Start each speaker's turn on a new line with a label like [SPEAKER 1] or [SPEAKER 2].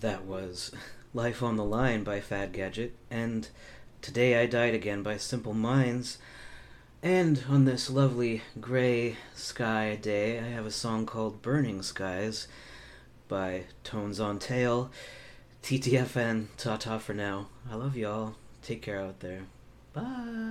[SPEAKER 1] That was Life on the Line by Fad Gadget, and Today I Died Again by Simple Minds. And on this lovely gray sky day, I have a song called Burning Skies by Tones on Tail. TTFN, ta-ta for now. I love y'all. Take care out there. Bye.